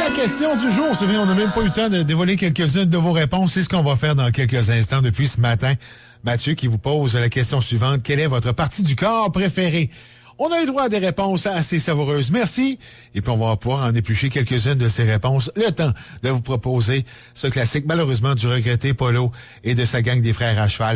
La question du jour, c'est vrai, on n'a même pas eu le temps de dévoiler quelques-unes de vos réponses. C'est ce qu'on va faire dans quelques instants depuis ce matin. Mathieu qui vous pose la question suivante. Quelle est votre partie du corps préférée? On a eu droit à des réponses assez savoureuses. Merci. Et puis, on va pouvoir en éplucher quelques-unes de ces réponses. Le temps de vous proposer ce classique, malheureusement, du regretté Polo et de sa gang des frères à cheval.